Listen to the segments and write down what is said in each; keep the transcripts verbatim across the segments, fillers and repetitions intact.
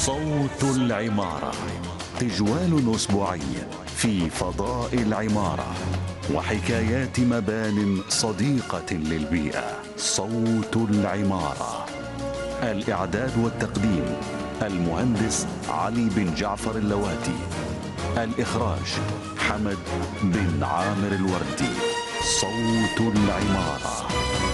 صوت العمارة، تجوال أسبوعي في فضاء العمارة وحكايات مبان صديقة للبيئة. صوت العمارة، الإعداد والتقديم المهندس علي بن جعفر اللواتي، الإخراج حمد بن عامر الوردي. صوت العمارة.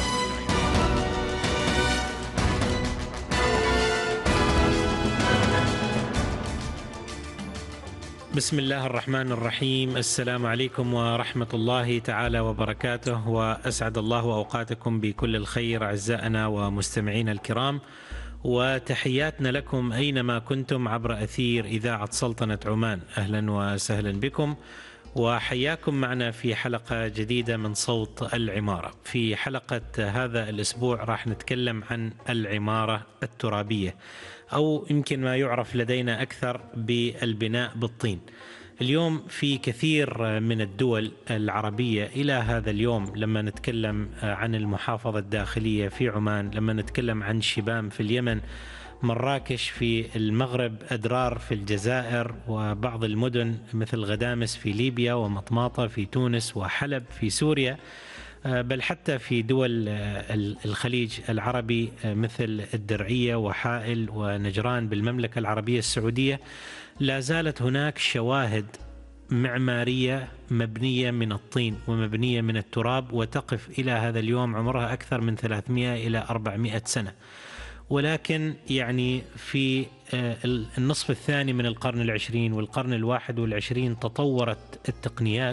بسم الله الرحمن الرحيم. السلام عليكم ورحمة الله تعالى وبركاته، وأسعد الله أوقاتكم بكل الخير أعزائنا ومستمعينا الكرام، وتحياتنا لكم أينما كنتم عبر أثير إذاعة سلطنة عمان. أهلا وسهلا بكم، وحياكم معنا في حلقة جديدة من صوت العمارة. في حلقة هذا الأسبوع راح نتكلم عن العمارة الترابية، أو يمكن ما يعرف لدينا أكثر بالبناء بالطين. اليوم في كثير من الدول العربية إلى هذا اليوم، لما نتكلم عن المحافظة الداخلية في عمان، لما نتكلم عن شبام في اليمن، مراكش في المغرب، أدرار في الجزائر، وبعض المدن مثل غدامس في ليبيا، ومطماطة في تونس، وحلب في سوريا، بل حتى في دول الخليج العربي مثل الدرعية وحائل ونجران بالمملكة العربية السعودية، لا زالت هناك شواهد معمارية مبنية من الطين ومبنية من التراب، وتقف إلى هذا اليوم عمرها أكثر من ثلاثمئة إلى أربعمئة سنة. ولكن يعني في النصف الثاني من القرن العشرين والقرن الواحد والعشرين تطورت التقنيات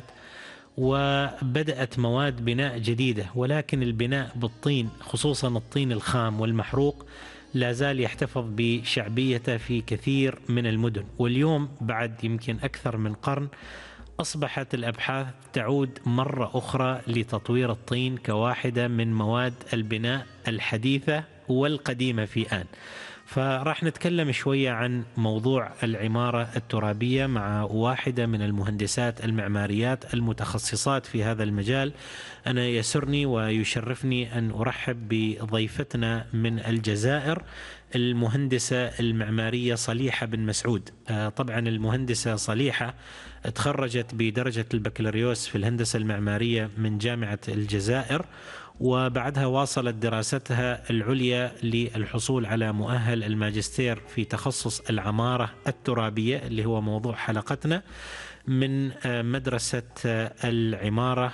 وبدأت مواد بناء جديدة، ولكن البناء بالطين خصوصا الطين الخام والمحروق لا زال يحتفظ بشعبيته في كثير من المدن. واليوم بعد يمكن أكثر من قرن أصبحت الأبحاث تعود مرة أخرى لتطوير الطين كواحدة من مواد البناء الحديثة والقديمة في آن. فراح نتكلم شوية عن موضوع العمارة الترابية مع واحدة من المهندسات المعماريات المتخصصات في هذا المجال. أنا يسرني ويشرفني أن أرحب بضيفتنا من الجزائر، المهندسة المعمارية صليحة بن مسعود. طبعا المهندسة صليحة تخرجت بدرجة البكالوريوس في الهندسة المعمارية من جامعة الجزائر، وبعدها واصلت دراستها العليا للحصول على مؤهل الماجستير في تخصص العمارة الترابية اللي هو موضوع حلقتنا، من مدرسة العمارة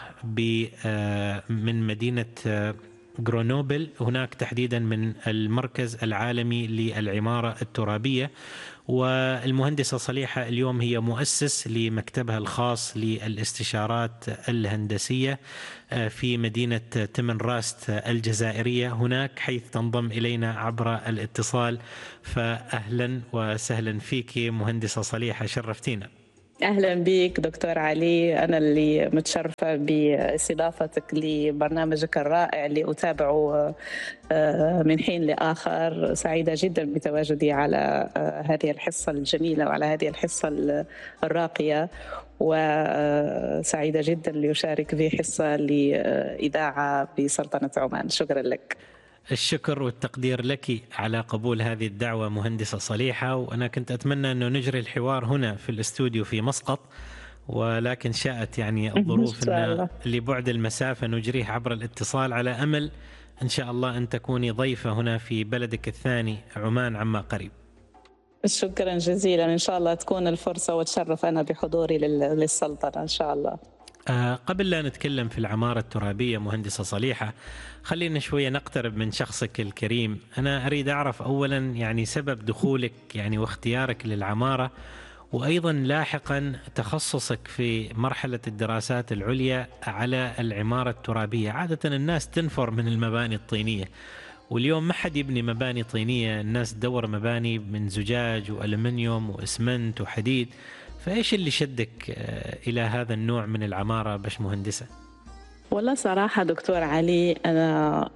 من مدينة غرونوبل، هناك تحديدا من المركز العالمي للعمارة الترابية. والمهندسة صليحة اليوم هي مؤسس لمكتبها الخاص للاستشارات الهندسية في مدينة تمن راست الجزائرية، هناك حيث تنضم إلينا عبر الاتصال. فأهلا وسهلا فيك مهندسة صليحة، شرفتينا. أهلا بك دكتور علي، أنا اللي متشرفة باستضافتك لبرنامجك الرائع اللي أتابعه من حين لآخر. سعيدة جدا بتواجدي على هذه الحصة الجميلة وعلى هذه الحصة الراقية، وسعيدة جدا لأشارك في حصة لإذاعة بسلطنة عمان. شكرا لك. الشكر والتقدير لك على قبول هذه الدعوة مهندسة صليحة، وأنا كنت أتمنى أنه نجري الحوار هنا في الاستوديو في مسقط، ولكن شاءت يعني الظروف أن لبعد المسافة نجريه عبر الاتصال، على أمل إن شاء الله أن تكوني ضيفة هنا في بلدك الثاني عمان عما قريب. شكرا جزيلا، إن شاء الله تكون الفرصة وتشرف أنا بحضوري للسلطنة إن شاء الله. آه قبل لا نتكلم في العمارة الترابية مهندسة صليحة، خلينا شوية نقترب من شخصك الكريم. أنا أريد أعرف أولا يعني سبب دخولك يعني واختيارك للعمارة، وأيضا لاحقا تخصصك في مرحلة الدراسات العليا على العمارة الترابية. عادة الناس تنفر من المباني الطينية، واليوم ما حد يبني مباني طينية، الناس تدور مباني من زجاج وألمنيوم وإسمنت وحديد. فإيش اللي شدك إلى هذا النوع من العمارة باش مهندسة؟ والله صراحة دكتور علي، أنا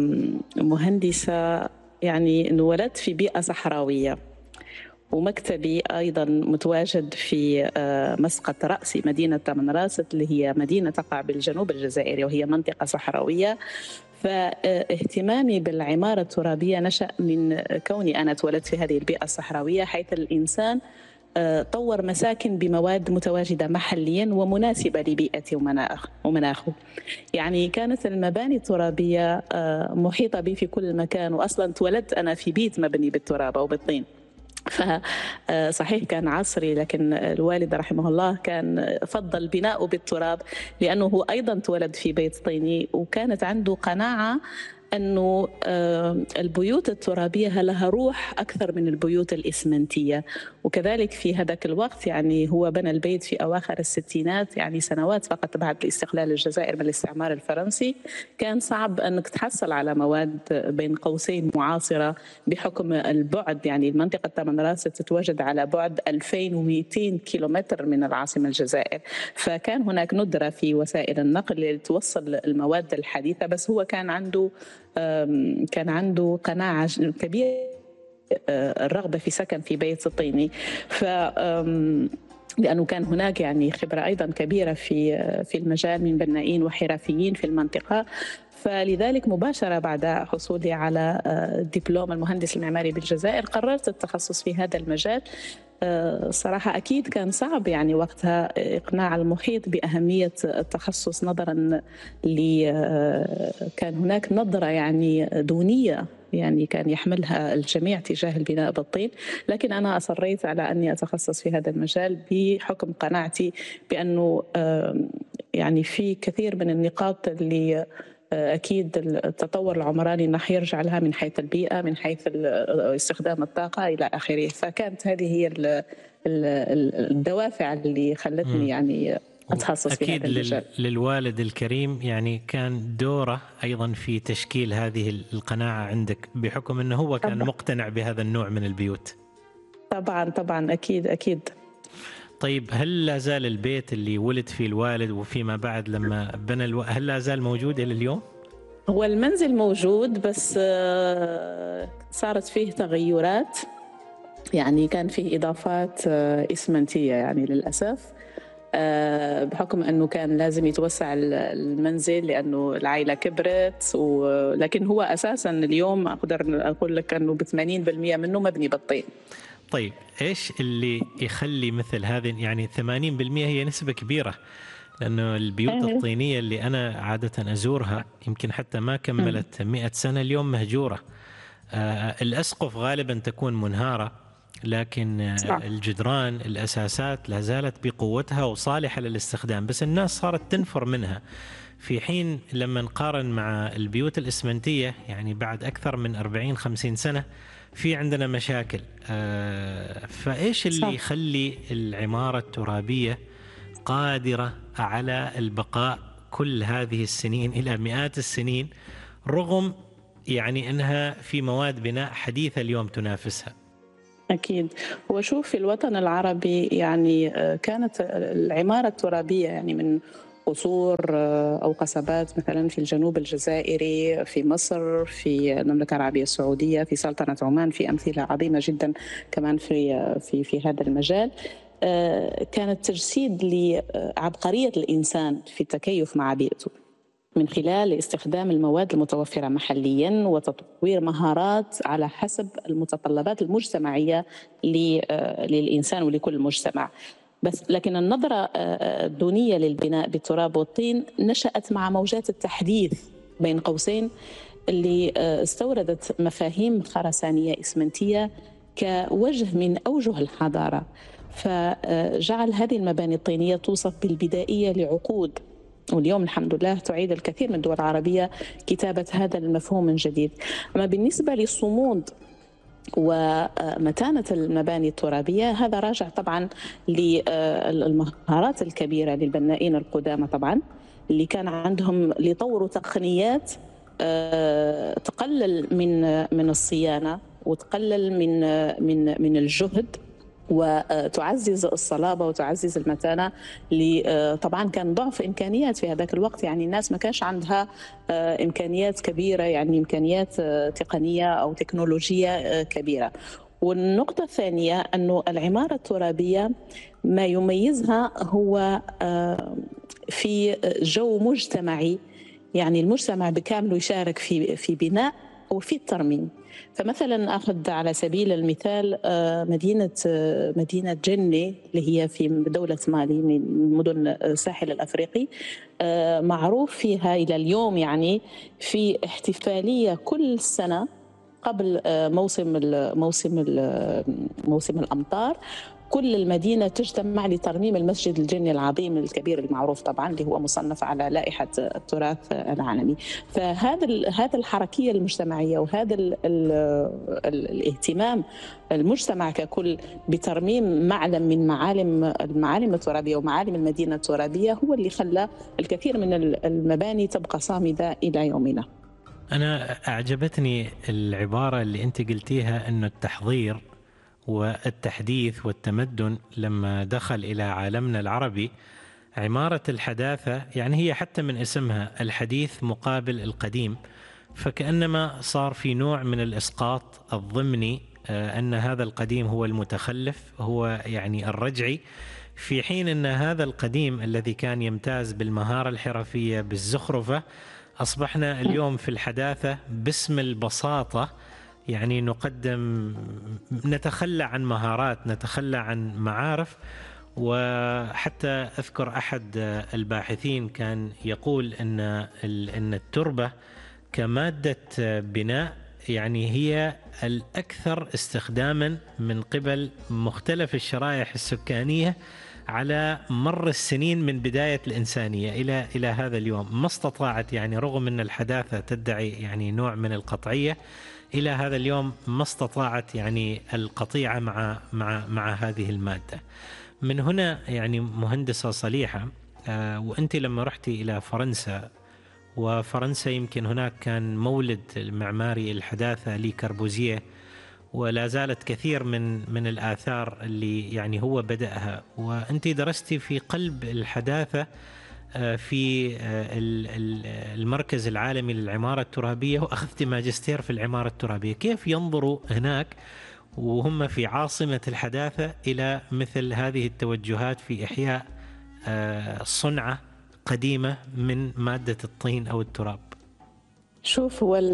مهندسة يعني انولدت في بيئة صحراوية، ومكتبي أيضا متواجد في مسقط رأسي مدينة تمن راست اللي هي مدينة تقع بالجنوب الجزائري، وهي منطقة صحراوية. فاهتمامي بالعمارة الترابية نشأ من كوني أنا اتولدت في هذه البيئة الصحراوية، حيث الإنسان طور مساكن بمواد متواجدة محليا ومناسبة لبيئته ومناخه. يعني كانت المباني الترابية محيطة بي في كل مكان، وأصلا اتولدت أنا في بيت مبني بالتراب أو بالطين. فصحيح كان عصري، لكن الوالد رحمه الله كان فضل بناؤه بالتراب لأنه هو أيضا تولد في بيت طيني، وكانت عنده قناعة أنه البيوت الترابية لها روح أكثر من البيوت الإسمنتية. وكذلك في هذاك الوقت يعني هو بنى البيت في أواخر الستينات، يعني سنوات فقط بعد استقلال الجزائر من الاستعمار الفرنسي. كان صعب أنك تحصل على مواد بين قوسين معاصرة بحكم البعد، يعني المنطقة تمن راس تتواجد على بعد ألفين ومئتين كيلومتر من العاصمة الجزائر، فكان هناك ندرة في وسائل النقل لتوصل المواد الحديثة. بس هو كان عنده كان عنده قناعة كبيرة، الرغبة في سكن في بيت طيني، ف لأنه كان هناك يعني خبرة أيضا كبيرة في في المجال من بنائين وحرفيين في المنطقة. فلذلك مباشرة بعد حصولي على دبلوم المهندس المعماري بالجزائر قررت التخصص في هذا المجال. صراحة أكيد كان صعب يعني وقتها إقناع المحيط بأهمية التخصص، نظرا ل كان هناك نظرة يعني دونية يعني كان يحملها الجميع تجاه البناء بالطين، لكن أنا أصريت على أني أتخصص في هذا المجال بحكم قناعتي بأنه يعني في كثير من النقاط اللي أكيد التطور العمراني نح يرجع لها من حيث البيئة، من حيث استخدام الطاقة إلى آخره. فكانت هذه هي الدوافع اللي خلتني يعني أتخصص في هذا المجال. أكيد للوالد الكريم يعني كان دوره أيضا في تشكيل هذه القناعة عندك، بحكم أنه هو كان طبعا مقتنع بهذا النوع من البيوت. طبعا طبعا أكيد أكيد. طيب هل لا زال البيت اللي ولد فيه الوالد وفيما بعد لما بنى الو... هل لا زال موجود إلى اليوم؟ هو المنزل موجود، بس صارت فيه تغيرات، يعني كان فيه إضافات إسمنتية يعني للأسف، بحكم أنه كان لازم يتوسع المنزل لأنه العائلة كبرت. ولكن هو أساساً اليوم أقدر أقول لك أنه بثمانين بالمئة منه مبني بالطين. طيب إيش اللي يخلي مثل هذه يعني ثمانين بالمئة هي نسبة كبيرة، لأنه البيوت الطينية اللي أنا عادة أزورها يمكن حتى ما كملت مئة سنة اليوم مهجورة. آه الأسقف غالباً تكون منهارة، لكن صح. الجدران الأساسات لا زالت بقوتها وصالحة للاستخدام، بس الناس صارت تنفر منها. في حين لما نقارن مع البيوت الإسمنتية يعني بعد أكثر من أربعين خمسين سنة في عندنا مشاكل. آه فإيش اللي صح. يخلي العمارة الترابية قادرة على البقاء كل هذه السنين إلى مئات السنين، رغم يعني أنها في مواد بناء حديثة اليوم تنافسها؟ أكيد. وشوف في الوطن العربي يعني كانت العمارة الترابية يعني من قصور أو قصبات مثلا في الجنوب الجزائري، في مصر، في المملكة العربية السعودية، في سلطنة عمان، في أمثلة عظيمة جدا كمان في في في هذا المجال. كانت تجسيد لعبقرية الإنسان في التكيف مع بيئته من خلال استخدام المواد المتوفرة محلياً وتطوير مهارات على حسب المتطلبات المجتمعية للإنسان ولكل مجتمع. بس لكن النظرة الدونية للبناء بالتراب والطين نشأت مع موجات التحديث بين قوسين اللي استوردت مفاهيم خرسانية إسمنتية كوجه من أوجه الحضارة، فجعل هذه المباني الطينية توصف بالبدائية لعقود. واليوم الحمد لله تعيد الكثير من الدول العربية كتابة هذا المفهوم من جديد. أما بالنسبة للصمود ومتانة المباني الترابية هذا راجع طبعا للمهارات الكبيرة للبنائين القدامى طبعا، اللي كان عندهم ليطوروا تقنيات تقلل من من الصيانة وتقلل من من من الجهد وتعزز الصلابة وتعزز المتانة. طبعا كان ضعف إمكانيات في هذاك الوقت، يعني الناس ما كانش عندها إمكانيات كبيرة، يعني إمكانيات تقنية أو تكنولوجية كبيرة. والنقطة الثانية أنه العمارة الترابية ما يميزها هو في جو مجتمعي يعني المجتمع بكامله يشارك في في بناء وفي الترميم. فمثلا أخذ على سبيل المثال مدينة مدينة جنة اللي هي في دولة مالي من مدن الساحل الأفريقي، معروف فيها إلى اليوم يعني في احتفالية كل سنة قبل موسم موسم موسم الأمطار، كل المدينة تجتمع لترميم المسجد الجني العظيم الكبير المعروف طبعا اللي هو مصنف على لائحة التراث العالمي. فهذا هذا الحركية المجتمعية وهذا ال ال ال الاهتمام المجتمع ككل بترميم معلم من معالم المعالم الترابية ومعالم المدينة الترابية هو اللي خلى الكثير من المباني تبقى صامدة إلى يومنا. أنا أعجبتني العبارة اللي أنت قلتيها أنه التحضير والتحديث والتمدن لما دخل إلى عالمنا العربي عمارة الحداثة، يعني هي حتى من اسمها الحديث مقابل القديم، فكأنما صار في نوع من الإسقاط الضمني أن هذا القديم هو المتخلف، هو يعني الرجعي، في حين أن هذا القديم الذي كان يمتاز بالمهارة الحرفية بالزخرفة أصبحنا اليوم في الحداثة باسم البساطة يعني نقدم نتخلى عن مهارات، نتخلى عن معارف. وحتى أذكر أحد الباحثين كان يقول أن أن التربة كمادة بناء يعني هي الأكثر استخداما من قبل مختلف الشرائح السكانية على مر السنين من بداية الإنسانية إلى إلى هذا اليوم. ما استطاعت يعني رغم أن الحداثة تدعي يعني نوع من القطعية، إلى هذا اليوم ما استطاعت يعني القطيعة مع مع مع هذه المادة. من هنا يعني مهندسة صليحة، آه وأنت لما رحتي إلى فرنسا، وفرنسا يمكن هناك كان مولد المعماري الحداثة لي كوربوزيه، ولا زالت كثير من من الآثار اللي يعني هو بدأها، وأنت درستي في قلب الحداثة في المركز العالمي للعمارة الترابية، وأخذت ماجستير في العمارة الترابية. كيف ينظروا هناك وهم في عاصمة الحداثة إلى مثل هذه التوجهات في إحياء صنعة قديمة من مادة الطين أو التراب؟ شوف، هو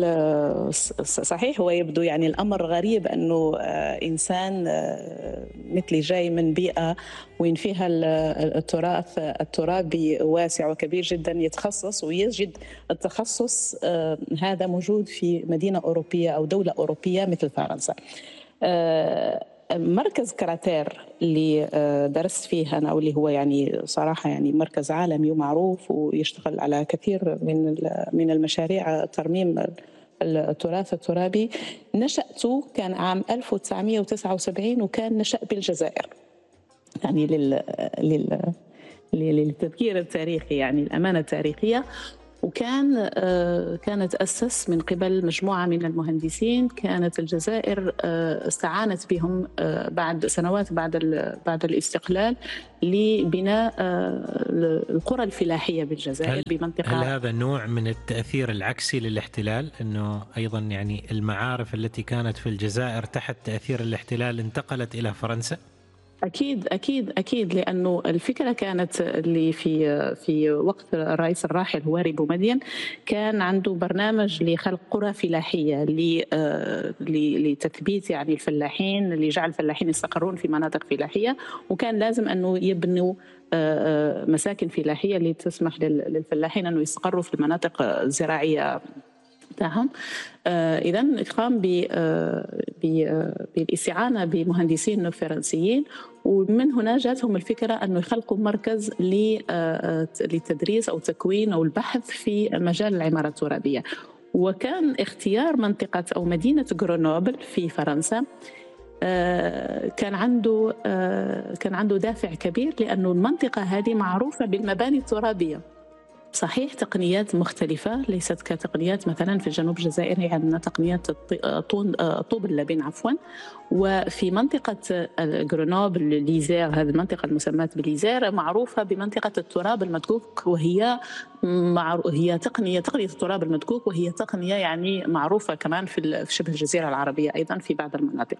صحيح هو يبدو يعني الأمر غريب أنه إنسان مثلي جاي من بيئة وين فيها التراث الترابي واسع وكبير جدا يتخصص ويجد التخصص هذا موجود في مدينة أوروبية أو دولة أوروبية مثل فرنسا. مركز كراتير اللي درست فيه أنا، واللي هو يعني صراحة يعني مركز عالمي ومعروف ويشتغل على كثير من من المشاريع ترميم التراث الترابي، نشأته كان عام ألف وتسعمئة وتسعة وسبعين وكان نشأ بالجزائر، يعني لل لل للتذكير التاريخي يعني الأمانة التاريخية. وكان كانت أسس من قبل مجموعة من المهندسين، كانت الجزائر استعانت بهم بعد سنوات بعد بعد الاستقلال لبناء القرى الفلاحية بالجزائر بمنطقة. هل هذا نوع من التأثير العكسي للاحتلال، أنه أيضا يعني المعارف التي كانت في الجزائر تحت تأثير الاحتلال انتقلت إلى فرنسا؟ أكيد أكيد أكيد، لأنه الفكرة كانت اللي في في وقت الرئيس الراحل هواري بومدين كان عنده برنامج لخلق قرى فلاحية لتثبيت يعني الفلاحين، لجعل الفلاحين يستقرون في مناطق فلاحية، وكان لازم أنه يبنوا مساكن فلاحية لتسمح للفلاحين أنه يستقروا في المناطق الزراعية تاعهم. إذن قام بالاستعانة بمهندسين فرنسيين، ومن هنا جاتهم الفكرة أنه يخلقوا مركز لتدريس أو تكوين أو البحث في مجال العمارة الترابية. وكان اختيار منطقة أو مدينة غرونوبل في فرنسا كان عنده كان عنده دافع كبير، لأنه المنطقة هذه معروفة بالمباني الترابية. صحيح تقنيات مختلفة ليست كتقنيات مثلا في الجنوب الجزائري، عندنا تقنيات طوب اللبن عفوا، وفي منطقة غرونوبل ليزير، هذه المنطقة المسماة بليزير معروفة بمنطقة التراب المدكوك، وهي هي تقنية تقنية التراب المدكوك، وهي تقنية يعني معروفة كمان في شبه الجزيرة العربية أيضا في بعض المناطق.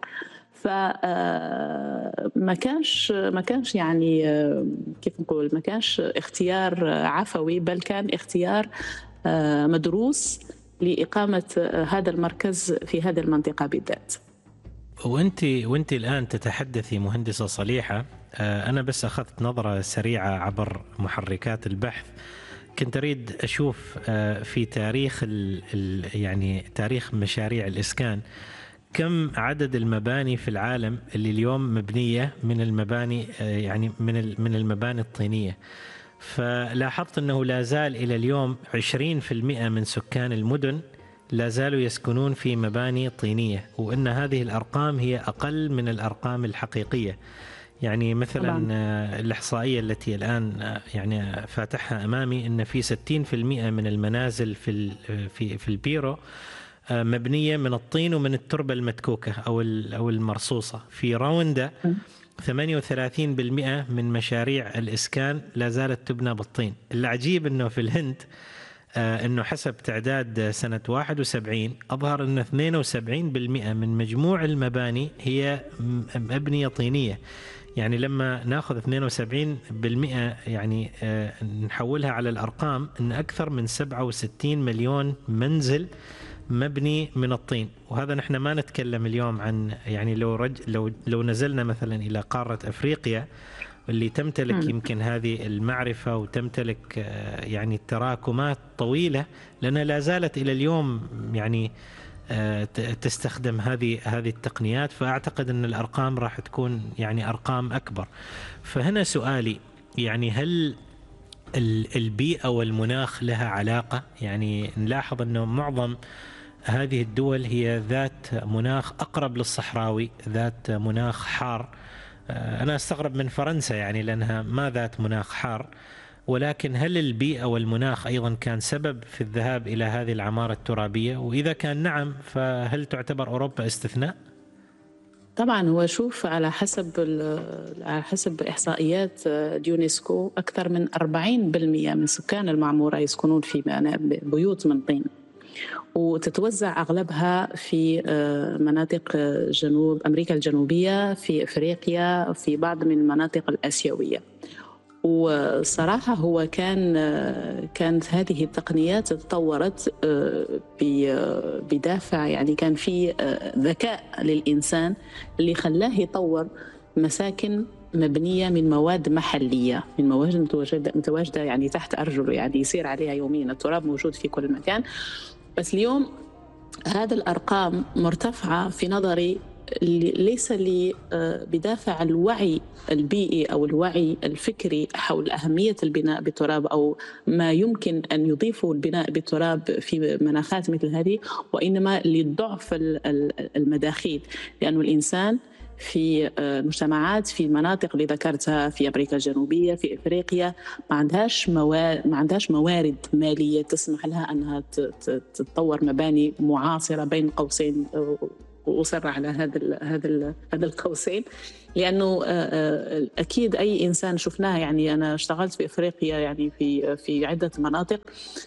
فما كانش ما كانش يعني كيف نقول ما كانش اختيار عفوي، بل كان اختيار مدروس لإقامة هذا المركز في هذه المنطقة بالذات. وانت وانت الآن تتحدثي مهندسة صليحة، أنا بس أخذت نظرة سريعة عبر محركات البحث. كنت أريد أشوف في تاريخ ال يعني تاريخ مشاريع الإسكان كم عدد المباني في العالم اللي اليوم مبنية من المباني يعني من من المباني الطينية. فلاحظت أنه لا زال إلى اليوم عشرين بالمئة من سكان المدن لا زالوا يسكنون في مباني طينية، وأن هذه الأرقام هي أقل من الأرقام الحقيقية. يعني مثلا طبعا. الإحصائية التي الآن يعني فاتحها أمامي أن في ستين بالمئة من المنازل في في في البيرو مبنية من الطين ومن التربة المتكوكة أو أو المرصوصة. في راوندا ثمانية وثلاثين بالمئة من مشاريع الإسكان لا زالت تبنى بالطين. العجيب أنه في الهند أنه حسب تعداد سنة واحد وسبعين أظهر أن اثنين وسبعين بالمئة من مجموع المباني هي مبنية طينية. يعني لما ناخذ اثنين وسبعين بالمئة يعني نحولها على الأرقام أن أكثر من سبعة وستين مليون منزل مبني من الطين. وهذا نحن ما نتكلم اليوم عن يعني لو رج لو لو نزلنا مثلا إلى قارة أفريقيا اللي تمتلك م. يمكن هذه المعرفة وتمتلك يعني تراكمات طويلة، لأنها لا زالت إلى اليوم يعني تستخدم هذه هذه التقنيات. فأعتقد أن الأرقام راح تكون يعني أرقام أكبر. فهنا سؤالي يعني هل البيئة والمناخ لها علاقة؟ يعني نلاحظ أنه معظم هذه الدول هي ذات مناخ أقرب للصحراوي، ذات مناخ حار. أنا أستغرب من فرنسا يعني لأنها ما ذات مناخ حار. ولكن هل البيئة والمناخ أيضا كان سبب في الذهاب إلى هذه العمارة الترابية؟ وإذا كان نعم فهل تعتبر أوروبا استثناء؟ طبعا هو شوف على حسب على حسب إحصائيات اليونسكو أكثر من أربعين بالمئة من سكان المعمورة يسكنون في بيوت من طين، وتتوزع أغلبها في مناطق جنوب أمريكا الجنوبية، في أفريقيا، في بعض من المناطق الآسيوية. وصراحة هو كان كانت هذه التقنيات تطورت بدافع يعني كان في ذكاء للإنسان اللي خلاه يطور مساكن مبنية من مواد محلية، من مواد متواجدة, متواجدة يعني تحت أرجله، يعني يصير عليها يوميا. التراب موجود في كل مكان. بس اليوم هذا الأرقام مرتفعة في نظري ليس لي بدافع الوعي البيئي أو الوعي الفكري حول أهمية البناء بالتراب أو ما يمكن أن يضيفه البناء بالتراب في مناخات مثل هذه، وإنما لضعف المداخيل. لأن الإنسان في مجتمعات في المناطق اللي ذكرتها في أمريكا الجنوبية، في إفريقيا، ما عندهاش موارد ما عندهاش موارد مالية تسمح لها أنها تتطور مباني معاصرة بين قوسين، وأصر على هذا ال هذا ال هذا القوسين، لأنه أكيد أي إنسان شفناه. يعني أنا اشتغلت في إفريقيا يعني في في عدة مناطق.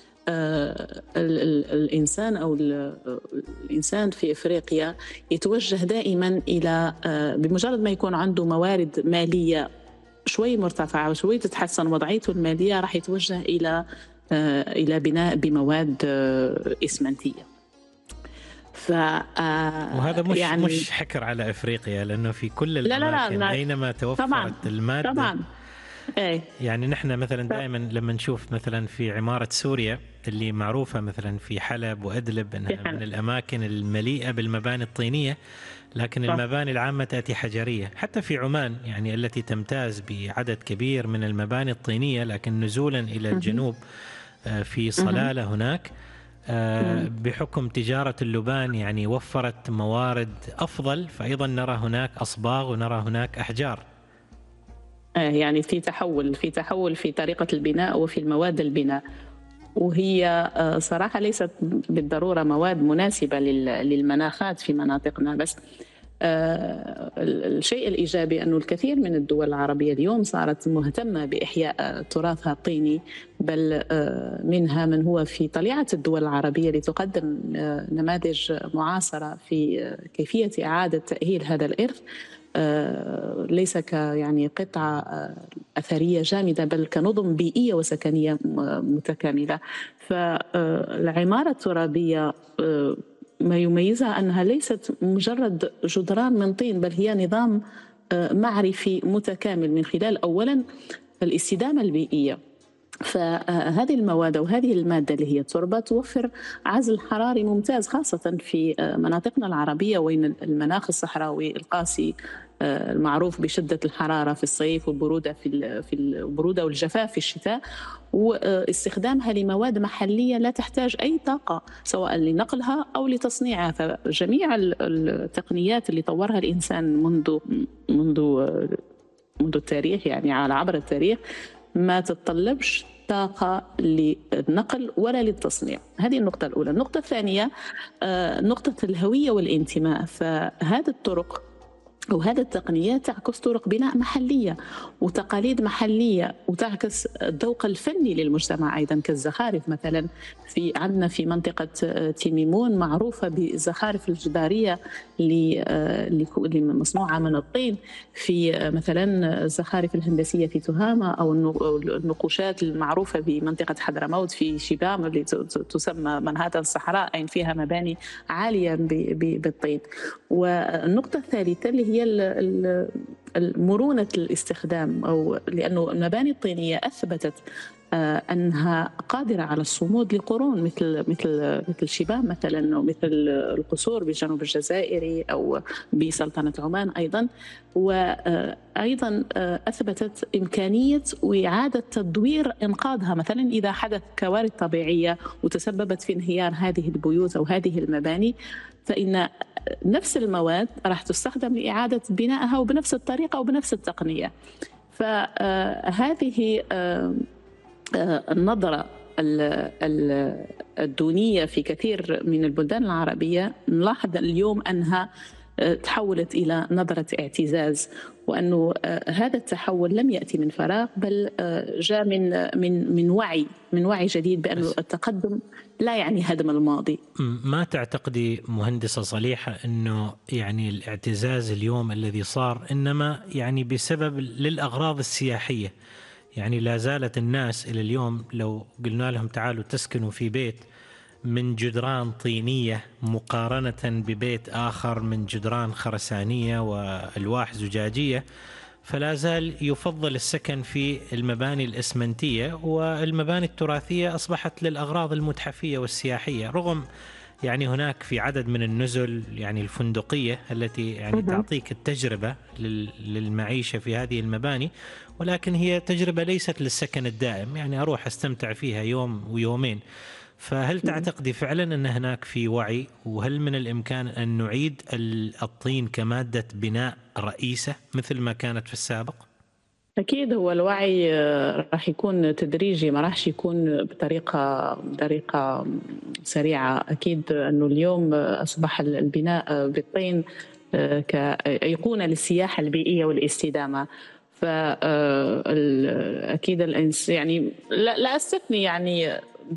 الإنسان أو الإنسان في إفريقيا يتوجه دائما إلى بمجرد ما يكون عنده موارد مالية شوي مرتفعة وشوي تتحسن وضعيته المالية، راح يتوجه إلى إلى بناء بمواد إسمنتية. ف وهذا مش يعني مش حكر على افريقيا، لانه في كل الاماكن لا لا لا اينما توفرت طبعاً الماده طبعا ايه. يعني نحن مثلا دائما لما نشوف مثلا في عماره سوريا اللي معروفه مثلا في حلب وادلب انها من الاماكن المليئه بالمباني الطينيه، لكن صح. المباني العامه تاتي حجريه. حتى في عمان يعني التي تمتاز بعدد كبير من المباني الطينيه، لكن نزولا الى الجنوب في صلاله هناك بحكم تجارة اللبان يعني وفرت موارد أفضل، فأيضا نرى هناك أصباغ ونرى هناك أحجار. يعني في تحول في تحول في طريقة البناء وفي المواد البناء، وهي صراحة ليست بالضرورة مواد مناسبة للمناخات في مناطقنا. بس الشيء الإيجابي أنه الكثير من الدول العربية اليوم صارت مهتمة بإحياء تراثها الطيني، بل منها من هو في طليعة الدول العربية لتقدم نماذج معاصرة في كيفية إعادة تأهيل هذا الإرث، ليس ك يعني قطعة أثرية جامدة بل كنظم بيئية وسكنية متكاملة. فالعمارة الترابية ما يميزها أنها ليست مجرد جدران من طين، بل هي نظام معرفي متكامل من خلال أولا الاستدامة البيئية. فهذه المواد وهذه المادة اللي هي التربة توفر عزل حراري ممتاز، خاصة في مناطقنا العربية وين المناخ الصحراوي القاسي المعروف بشدة الحرارة في الصيف والبرودة في في البرودة والجفاف في الشتاء، واستخدامها لمواد محلية لا تحتاج أي طاقة سواء لنقلها أو لتصنيعها. فجميع التقنيات اللي طورها الإنسان منذ منذ منذ التاريخ، يعني على عبر التاريخ، ما تتطلبش طاقة للنقل ولا للتصنيع. هذه النقطة الأولى. النقطة الثانية نقطة الهوية والانتماء. فهذه الطرق وهذه التقنيات تعكس طرق بناء محلية وتقاليد محلية، وتعكس الذوق الفني للمجتمع أيضا، كالزخارف مثلا. في عندنا في منطقة تيميمون معروفة بالزخارف الجدارية اللي مصنوعة من الطين، في مثلا الزخارف الهندسية في تهامة، أو النقوشات المعروفة بمنطقة حضرموت في شبام اللي تسمى منهاتن الصحراء، أين فيها مباني عالية بالطين. والنقطة الثالثة اللي هي مرونة الاستخدام، أو لأنه المباني الطينية أثبتت أنها قادرة على الصمود لقرون، مثل مثل مثل شباب مثلا، ومثل القصور بالجنوب الجزائري أو بسلطنة عمان أيضا. وأيضا أثبتت إمكانية وإعادة تدوير إنقاذها، مثلا إذا حدث كوارث طبيعية وتسببت في انهيار هذه البيوت أو هذه المباني، فإن نفس المواد راح تستخدم لإعادة بنائها وبنفس الطريقة وبنفس التقنية. فهذه النظرة الدونية في كثير من البلدان العربية نلاحظ اليوم أنها تحولت إلى نظرة اعتزاز، وأنه هذا التحول لم يأتي من فراغ، بل جاء من من من وعي من وعي جديد بأن التقدم لا يعني هدم الماضي. ما تعتقدي مهندسة صليحة أنه يعني الاعتزاز اليوم الذي صار إنما يعني بسبب للأغراض السياحية؟ يعني لا زالت الناس إلى اليوم لو قلنا لهم تعالوا تسكنوا في بيت من جدران طينية مقارنة ببيت آخر من جدران خرسانية وألواح زجاجية، فلا زال يفضل السكن في المباني الإسمنتية، والمباني التراثية أصبحت للأغراض المتحفية والسياحية، رغم يعني هناك في عدد من النزل يعني الفندقية التي يعني تعطيك التجربة للمعيشة في هذه المباني، ولكن هي تجربة ليست للسكن الدائم، يعني أروح أستمتع فيها يوم ويومين. فهل تعتقدي فعلا أن هناك في وعي، وهل من الإمكان أن نعيد الطين كمادة بناء رئيسة مثل ما كانت في السابق؟ أكيد هو الوعي راح يكون تدريجي، ما راح يكون بطريقة بطريقة سريعة. أكيد أنه اليوم أصبح البناء بالطين كأيقونة للسياحة البيئية والاستدامة. فأكيد الإنس يعني لا, لا أستثني يعني